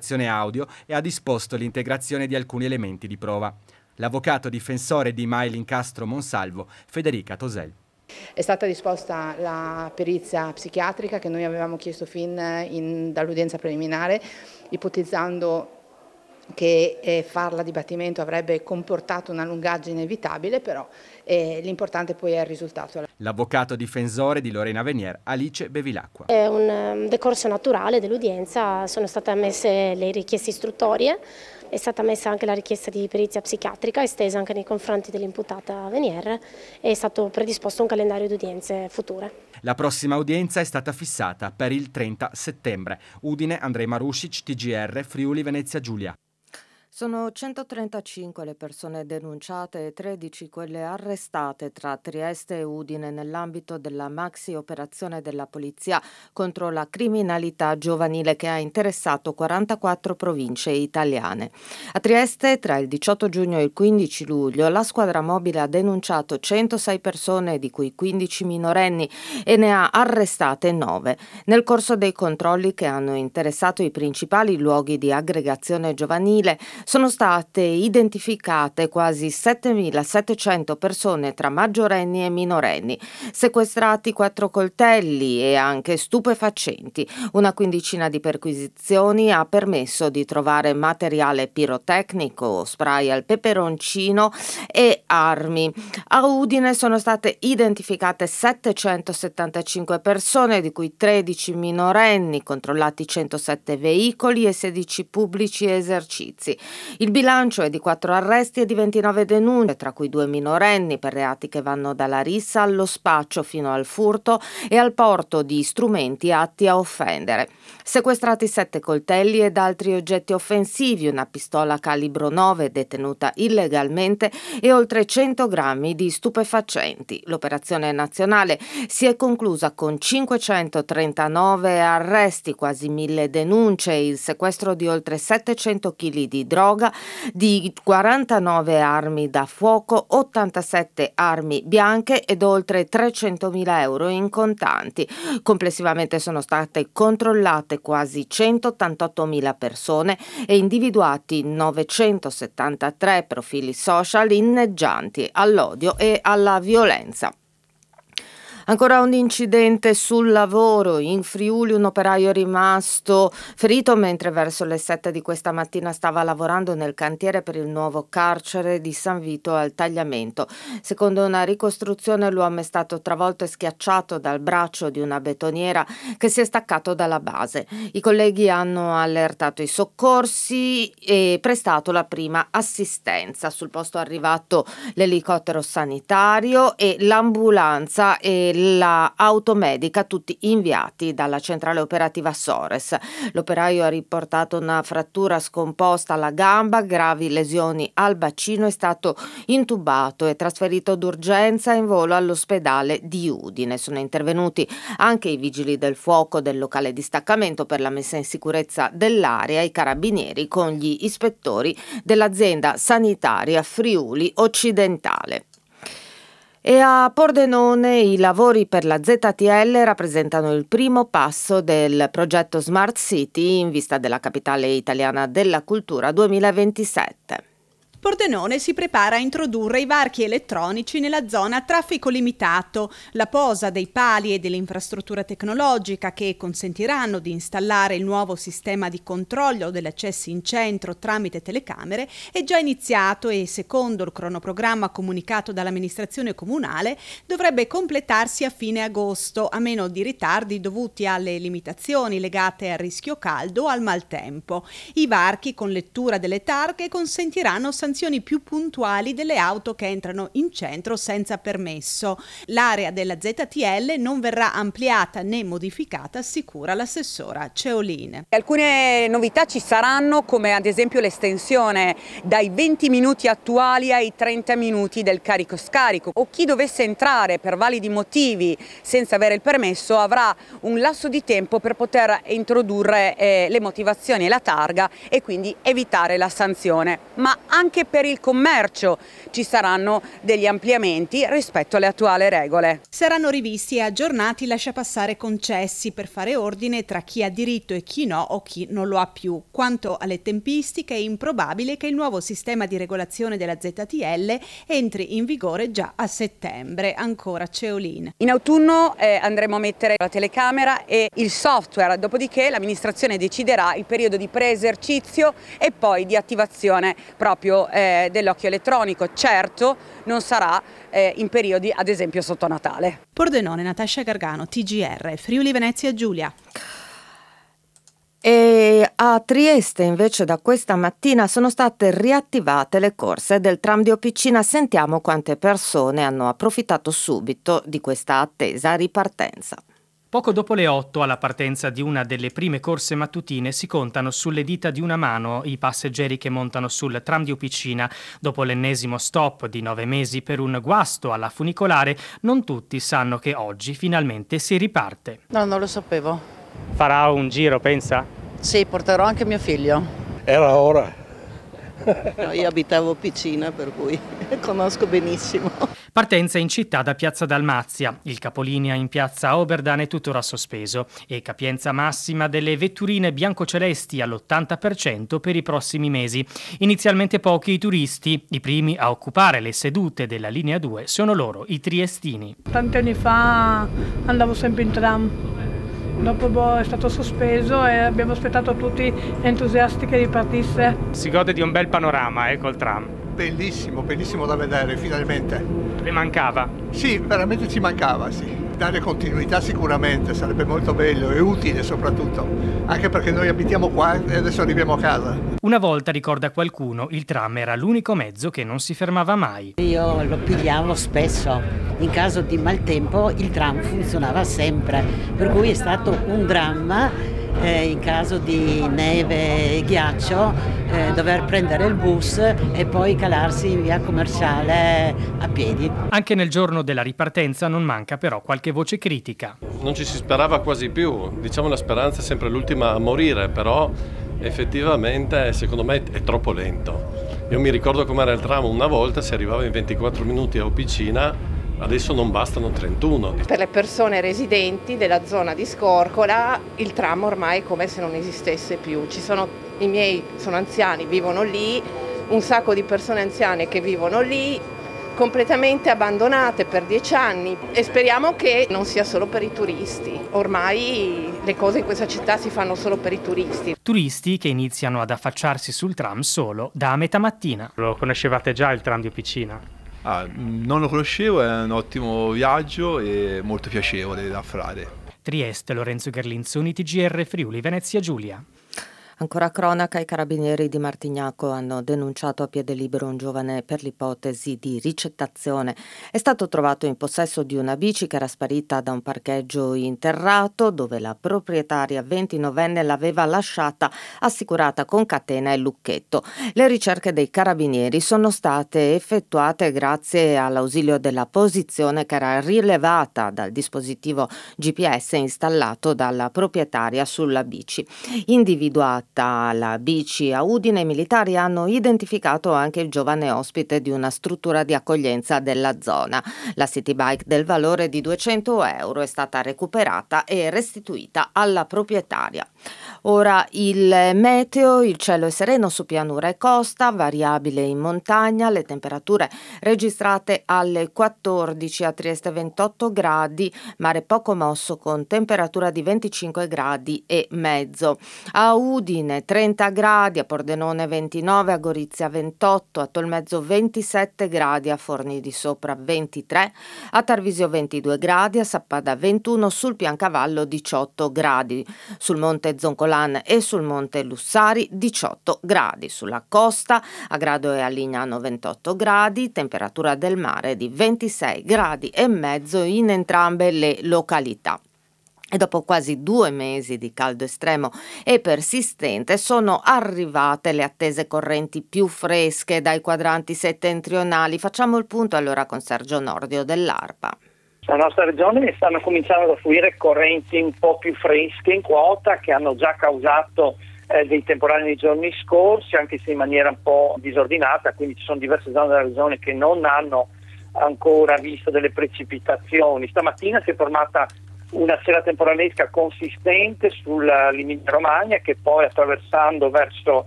registrazione audio e ha disposto l'integrazione di alcuni elementi di prova. L'avvocato difensore di Maylin Castro Monsalvo, Federica Tosel. È stata disposta la perizia psichiatrica che noi avevamo chiesto dall'udienza preliminare, ipotizzando che farla a dibattimento avrebbe comportato una lungaggine inevitabile, però l'importante poi è il risultato. L'avvocato difensore di Lorena Venier, Alice Bevilacqua. È un decorso naturale dell'udienza, sono state ammesse le richieste istruttorie, è stata messa anche la richiesta di perizia psichiatrica estesa anche nei confronti dell'imputata Venier e è stato predisposto un calendario di udienze future. La prossima udienza è stata fissata per il 30 settembre. Udine, Andrej Marušić, TGR, Friuli Venezia Giulia. Sono 135 le persone denunciate e 13 quelle arrestate tra Trieste e Udine nell'ambito della maxi operazione della polizia contro la criminalità giovanile che ha interessato 44 province italiane. A Trieste, tra il 18 giugno e il 15 luglio, la squadra mobile ha denunciato 106 persone, di cui 15 minorenni, e ne ha arrestate 9. Nel corso dei controlli che hanno interessato i principali luoghi di aggregazione giovanile, sono state identificate quasi 7.700 persone tra maggiorenni e minorenni, sequestrati 4 coltelli e anche stupefacenti. Una quindicina di perquisizioni ha permesso di trovare materiale pirotecnico, spray al peperoncino e armi. A Udine sono state identificate 775 persone, di cui 13 minorenni, controllati 107 veicoli e 16 pubblici esercizi. Il bilancio è di 4 arresti e di 29 denunce, tra cui 2 minorenni per reati che vanno dalla rissa allo spaccio fino al furto e al porto di strumenti atti a offendere. Sequestrati 7 coltelli ed altri oggetti offensivi, una pistola calibro 9 detenuta illegalmente e oltre 100 grammi di stupefacenti. L'operazione nazionale si è conclusa con 539 arresti, quasi 1000 denunce e il sequestro di oltre 700 kg di droga, di 49 armi da fuoco, 87 armi bianche ed oltre 300.000 euro in contanti. Complessivamente sono state controllate quasi 188.000 persone e individuati 973 profili social inneggianti all'odio e alla violenza. Ancora un incidente sul lavoro. In Friuli un operaio è rimasto ferito mentre verso le 7 di questa mattina stava lavorando nel cantiere per il nuovo carcere di San Vito al Tagliamento. Secondo una ricostruzione l'uomo è stato travolto e schiacciato dal braccio di una betoniera che si è staccato dalla base. I colleghi hanno allertato i soccorsi e prestato la prima assistenza. Sul posto è arrivato l'elicottero sanitario e l'ambulanza e la automedica, tutti inviati dalla centrale operativa Sores. L'operaio ha riportato una frattura scomposta alla gamba, gravi lesioni al bacino, è stato intubato e trasferito d'urgenza in volo all'ospedale di Udine. Sono intervenuti anche i vigili del fuoco del locale distaccamento per la messa in sicurezza dell'area, i carabinieri con gli ispettori dell'azienda sanitaria Friuli Occidentale. E a Pordenone i lavori per la ZTL rappresentano il primo passo del progetto Smart City in vista della capitale italiana della cultura 2027. Pordenone si prepara a introdurre i varchi elettronici nella zona a traffico limitato. La posa dei pali e dell'infrastruttura tecnologica che consentiranno di installare il nuovo sistema di controllo degli accessi in centro tramite telecamere è già iniziato e, secondo il cronoprogramma comunicato dall'amministrazione comunale, dovrebbe completarsi a fine agosto, a meno di ritardi dovuti alle limitazioni legate al rischio caldo o al maltempo. I varchi con lettura delle targhe consentiranno sanzioni più puntuali delle auto che entrano in centro senza permesso. L'area della ZTL non verrà ampliata né modificata, assicura l'assessora Ceolin. Alcune novità ci saranno, come ad esempio l'estensione dai 20 minuti attuali ai 30 minuti del carico-scarico, o chi dovesse entrare per validi motivi senza avere il permesso avrà un lasso di tempo per poter introdurre le motivazioni e la targa e quindi evitare la sanzione. Ma anche anche per il commercio ci saranno degli ampliamenti rispetto alle attuali regole. Saranno rivisti e aggiornati i lasciapassare concessi per fare ordine tra chi ha diritto e chi no o chi non lo ha più. Quanto alle tempistiche è improbabile che il nuovo sistema di regolazione della ZTL entri in vigore già a settembre. Ancora Ceolin. In autunno andremo a mettere la telecamera e il software, dopodiché l'amministrazione deciderà il periodo di pre-esercizio e poi di attivazione proprio dell'occhio elettronico. Certo, non sarà in periodi ad esempio sotto Natale. Pordenone, Natascia Gargano, TGR, Friuli Venezia Giulia. E a Trieste invece da questa mattina sono state riattivate le corse del tram di Opicina. Sentiamo quante persone hanno approfittato subito di questa attesa ripartenza. Poco dopo le 8, alla partenza di una delle prime corse mattutine, si contano sulle dita di una mano i passeggeri che montano sul tram di Opicina. Dopo l'ennesimo stop di 9 mesi per un guasto alla funicolare, non tutti sanno che oggi finalmente si riparte. No, non lo sapevo. Farà un giro, pensa? Sì, porterò anche mio figlio. Era ora. No, io abitavo Opicina, per cui conosco benissimo. Partenza in città da Piazza Dalmazia. Il capolinea in piazza Oberdan è tuttora sospeso e capienza massima delle vetturine biancocelesti all'80% per i prossimi mesi. Inizialmente pochi i turisti, i primi a occupare le sedute della linea 2 sono loro, i triestini. Tanti anni fa andavo sempre in tram. Dopo è stato sospeso e abbiamo aspettato tutti entusiasti che ripartisse. Si gode di un bel panorama, col tram. Bellissimo, bellissimo da vedere, finalmente. Le mancava? Sì, veramente ci mancava, sì. Dare continuità sicuramente, sarebbe molto bello e utile soprattutto, anche perché noi abitiamo qua e adesso arriviamo a casa. Una volta, ricorda qualcuno, il tram era l'unico mezzo che non si fermava mai. Io lo pigliavo spesso, in caso di maltempo il tram funzionava sempre, per cui è stato un dramma in caso di neve e ghiaccio dover prendere il bus e poi calarsi in via Commerciale a piedi. Anche nel giorno della ripartenza non manca però qualche voce critica. Non ci si sperava quasi più, diciamo la speranza è sempre l'ultima a morire, però effettivamente secondo me è troppo lento. Io mi ricordo com'era il tram una volta, si arrivava in 24 minuti a Opicina. Adesso non bastano 31. Per le persone residenti della zona di Scorcola il tram ormai è come se non esistesse più. I miei sono anziani, vivono lì, un sacco di persone anziane che vivono lì, completamente abbandonate per 10 anni e speriamo che non sia solo per i turisti. Ormai le cose in questa città si fanno solo per i turisti. Turisti che iniziano ad affacciarsi sul tram solo da metà mattina. Lo conoscevate già il tram di Opicina? Non lo conoscevo, è un ottimo viaggio e molto piacevole da fare. Trieste, Lorenzo Gerlinzoni, TGR Friuli Venezia Giulia. Ancora cronaca, i carabinieri di Martignaco hanno denunciato a piede libero un giovane per l'ipotesi di ricettazione. È stato trovato in possesso di una bici che era sparita da un parcheggio interrato dove la proprietaria 29enne l'aveva lasciata assicurata con catena e lucchetto. Le ricerche dei carabinieri sono state effettuate grazie all'ausilio della posizione che era rilevata dal dispositivo GPS installato dalla proprietaria sulla bici. Individuata la bici a Udine, i militari hanno identificato anche il giovane ospite di una struttura di accoglienza della zona. La city bike del valore di 200 euro è stata recuperata e restituita alla proprietaria. Ora il meteo, il cielo è sereno su pianura e costa, variabile in montagna, le temperature registrate alle 14, a Trieste 28 gradi, mare poco mosso con temperatura di 25 gradi e mezzo. A Udine 30 gradi, a Pordenone 29, a Gorizia 28, a Tolmezzo 27 gradi, a Forni di Sopra 23, a Tarvisio 22 gradi, a Sappada 21, sul Piancavallo 18 gradi, sul Monte Zoncolan e sul Monte Lussari 18 gradi, sulla costa a Grado e a Lignano 28 gradi, temperatura del mare di 26 gradi e mezzo in entrambe le località. E dopo quasi 2 mesi di caldo estremo e persistente sono arrivate le attese correnti più fresche dai quadranti settentrionali. Facciamo il punto allora con Sergio Nordio dell'ARPA. La nostra regione stanno cominciando ad affluire correnti un po' più fresche in quota che hanno già causato dei temporali nei giorni scorsi, anche se in maniera un po' disordinata, quindi ci sono diverse zone della regione che non hanno ancora visto delle precipitazioni. Stamattina si è formata una sera temporalesca consistente sull'Emilia Romagna, che poi, attraversando verso